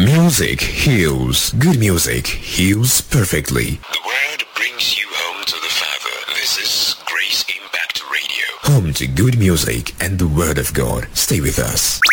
Music heals. Good music heals perfectly. The word brings you home to the Father. This is Grace Impact Radio. Home to good music and the Word of God. Stay with us.